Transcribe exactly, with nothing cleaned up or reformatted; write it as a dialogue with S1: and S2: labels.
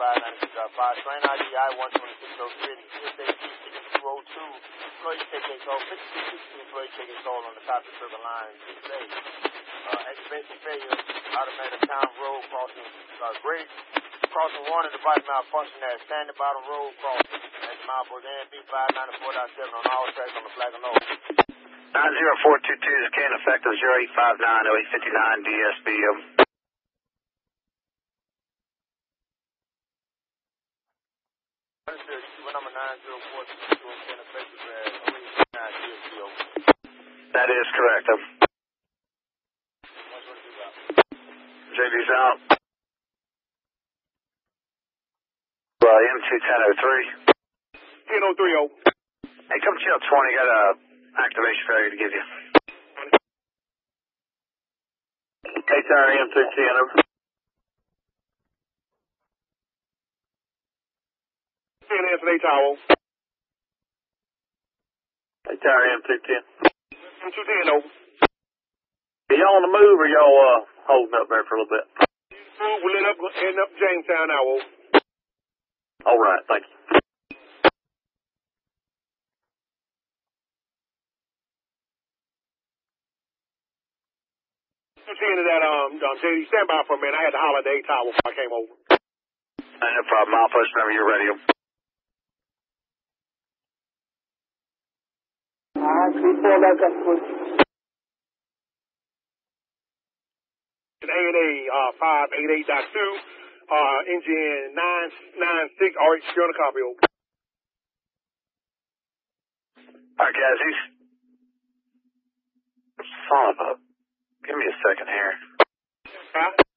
S1: five ninety-six point five. Train I D I one twenty-six oh three. S A T sixty-two oh two. Employee take a call. fifty-two sixty employee take a call on the top of the line. six A. Uh, activation failure. Automatic town road crossing. Uh, grade. Crossing one in the bottom malfunction at standing bottom road crossing. At the mile board N B five ninety-four point seven on all tracks on the flag and over.
S2: nine zero four two two is can effective zero eight five nine oh eight fifty-nine D S B M.
S1: Understood. Number nine zero four two two can effective at oh eight fifty-nine D S B M.
S2: That is correct. Um, J B's out. Uh, M two ten oh three.
S1: ten oh three oh.
S2: Hey, come chill twenty. Got a activation failure to give you. Hey, Tower M two ten over.
S1: ten Anthony Tower.
S2: Hey, Tower M two ten.
S1: M two ten over.
S2: Are y'all on the move or y'all uh, holding up there for a little bit?
S1: We'll end up, end up Jamestown now.
S2: All right, thank you.
S1: Into that, um, um, J D, stand by for a minute. I had to holler at the A tower before I came over.
S2: No problem. I'll push whenever you're ready.
S1: Alright, please pull back up, please. A and A, uh, five eighty-eight point two, uh, engine nine ninety-six, alright, you're on the copy, over.
S2: Alright, guys, he's... Son of a... Give me a second here.
S1: Huh?